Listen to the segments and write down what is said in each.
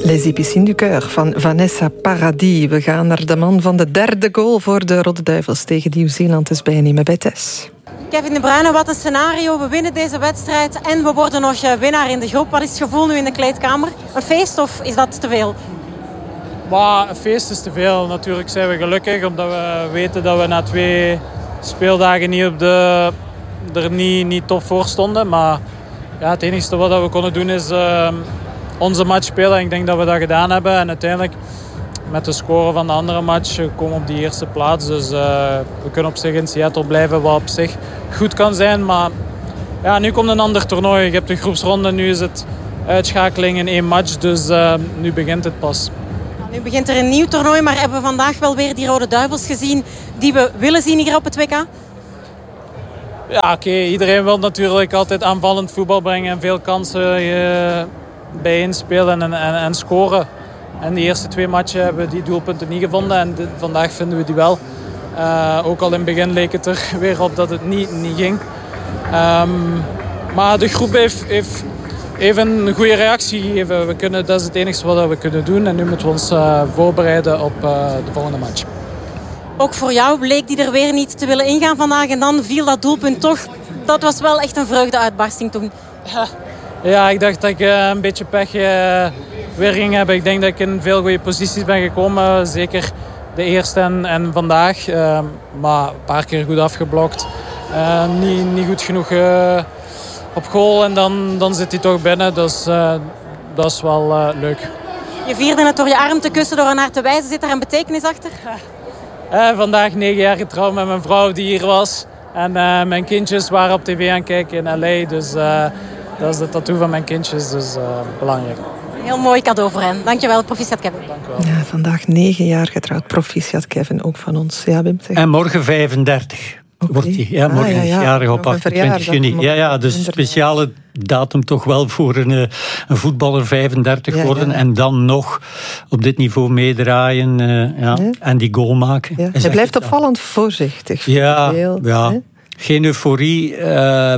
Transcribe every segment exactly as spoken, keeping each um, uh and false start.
Les Épicines du Cœur van Vanessa Paradis. We gaan naar de man van de derde goal voor de Rode Duivels tegen Nieuw-Zeeland is bijnemen bij Tess. Kevin De Bruyne, wat een scenario. We winnen deze wedstrijd en we worden nog winnaar in de groep. Wat is het gevoel nu in de kleedkamer? Een feest of is dat te veel? Maar een feest is te veel. Natuurlijk zijn we gelukkig omdat we weten dat we na twee speeldagen niet op de, er niet, niet top voor stonden. Maar ja, het enige wat we konden doen is uh, onze match spelen. Ik denk dat we dat gedaan hebben. En uiteindelijk met de score van de andere match komen we op die eerste plaats. Dus uh, we kunnen op zich in Seattle blijven, wat op zich goed kan zijn. Maar ja, nu komt een ander toernooi. Je hebt de groepsronde, nu is het uitschakeling in één match. Dus uh, nu begint het pas. Nu begint er een nieuw toernooi, maar hebben we vandaag wel weer die Rode Duivels gezien die we willen zien hier op het W K? Ja, oké. Okay. Iedereen wil natuurlijk altijd aanvallend voetbal brengen en veel kansen uh, bijeenspelen en, en, en scoren. En die eerste twee matchen hebben we die doelpunten niet gevonden en dit, vandaag vinden we die wel. Uh, ook al in het begin leek het er weer op dat het niet, niet ging. Um, maar de groep heeft, heeft even een goede reactie gegeven. We kunnen, dat is het enige wat we kunnen doen. En nu moeten we ons uh, voorbereiden op uh, de volgende match. Ook voor jou bleek die er weer niet te willen ingaan vandaag. En dan viel dat doelpunt toch. Dat was wel echt een vreugdeuitbarsting toen. Ja, ja ik dacht dat ik uh, een beetje pech uh, weer ging hebben. Ik denk dat ik in veel goede posities ben gekomen. Zeker de eerste en, en vandaag. Uh, maar een paar keer goed afgeblokt. Uh, niet, niet goed genoeg uh, op goal. En dan, dan zit hij toch binnen. Dus uh, dat is wel uh, leuk. Je vierde het door je arm te kussen, door er naar te wijzen. Zit daar een betekenis achter? Uh, vandaag negen jaar getrouwd met mijn vrouw die hier was. En uh, mijn kindjes waren op tv aan het kijken in L A. Dus uh, dat is de tattoo van mijn kindjes. Dus uh, belangrijk. Heel mooi cadeau voor hen. Dankjewel, proficiat Kevin. Dankjewel. Ja, vandaag negen jaar getrouwd. Proficiat Kevin, ook van ons. Ja, Wim, zeg. En morgen vijfendertig. Okay. Wordt hij. Ja, morgen ah, ja, ja. is jarig op achtentwintig juni. Ja, ja, dus een speciale datum toch wel voor een, een voetballer vijfendertig ja, worden. Ja. En dan nog op dit niveau meedraaien uh, ja, ja. en die goal maken. Ja. Hij blijft opvallend voorzichtig. Ja, veel, ja. Geen euforie. Uh,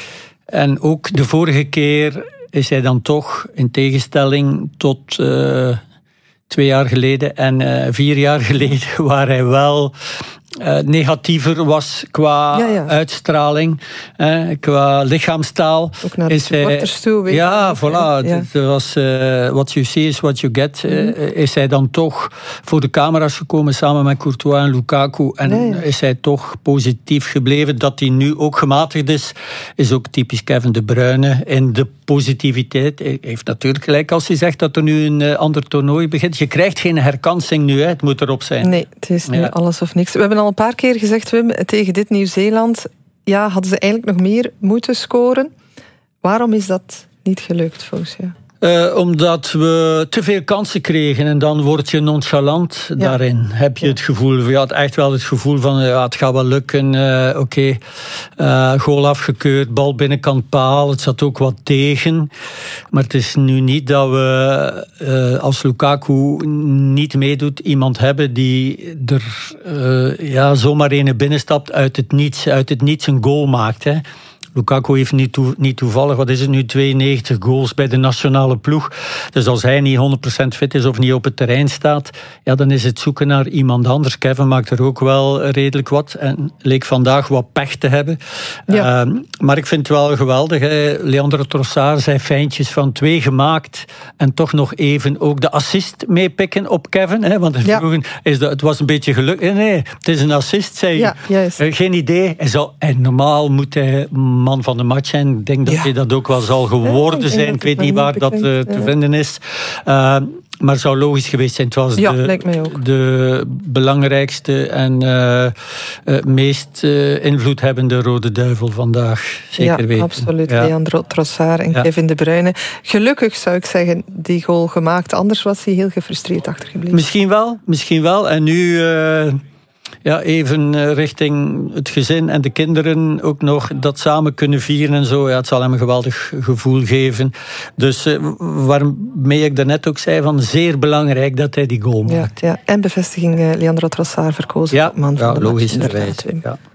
en ook de vorige keer is hij dan toch, in tegenstelling tot uh, twee jaar geleden en uh, vier jaar geleden, waar hij wel Uh, negatiever was qua ja, ja. uitstraling, uh, qua lichaamstaal. Ook naar de supporters toe. Weet ja, voilà. Ja. Het was uh, what you see is what you get. Mm-hmm. Uh, is hij dan toch voor de camera's gekomen samen met Courtois en Lukaku en nee, ja. is hij toch positief gebleven. Dat hij nu ook gematigd is, is ook typisch Kevin De Bruyne in de positiviteit. Hij heeft natuurlijk gelijk als hij zegt dat er nu een uh, ander toernooi begint. Je krijgt geen herkansing nu, hè. Het moet erop zijn. Nee, het is nu ja. alles of niks. We hebben al een paar keer gezegd, Wim, tegen dit Nieuw-Zeeland, ja, hadden ze eigenlijk nog meer moeten scoren. Waarom is dat niet gelukt volgens jou? Uh, omdat we te veel kansen kregen en dan word je nonchalant ja. daarin. Heb je ja. het gevoel, je had echt wel het gevoel van ja, het gaat wel lukken, uh, oké, okay. uh, goal afgekeurd, bal binnenkant paal, het zat ook wat tegen. Maar het is nu niet dat we, uh, als Lukaku niet meedoet, iemand hebben die er uh, ja, zomaar een binnenstapt uit het niets, uit het niets een goal maakt, hè. Lukaku heeft niet, toe, niet toevallig, wat is het nu, tweeënnegentig goals bij de nationale ploeg. Dus als hij niet honderd procent fit is of niet op het terrein staat, ja, dan is het zoeken naar iemand anders. Kevin maakt er ook wel redelijk wat en leek vandaag wat pech te hebben. Ja. Uh, maar ik vind het wel geweldig. Hè. Leandro Trossard zei fijntjes van twee gemaakt en toch nog even ook de assist meepikken op Kevin. Hè, want ja. vroegen is dat, het was een beetje geluk. Nee, nee, het is een assist, zei ja, juist. Uh, geen idee. En, zo, en normaal moet hij man van de match zijn. Ik denk dat ja. hij dat ook wel zal geworden ja, zijn. Ik weet niet waar dat uh, te ja. vinden is. Uh, maar het zou logisch geweest zijn. Het was ja, de, lijkt mij ook. de belangrijkste en uh, uh, meest uh, invloedhebbende Rode Duivel vandaag. Zeker ja, weten. Absoluut. Ja. Leandro Trossard en ja. Kevin De Bruyne. Gelukkig zou ik zeggen, die goal gemaakt. Anders was hij heel gefrustreerd achtergebleven. Misschien wel. Misschien wel. En nu... Uh, Ja, even richting het gezin en de kinderen ook nog dat samen kunnen vieren en zo. Ja, het zal hem een geweldig gevoel geven. Dus uh, waarmee ik daarnet ook zei, van zeer belangrijk dat hij die goal maakt. Ja, ja. En bevestiging, uh, Leandro Trossard verkozen ja, man van ja, de logisch match. logischerwijs. Ja.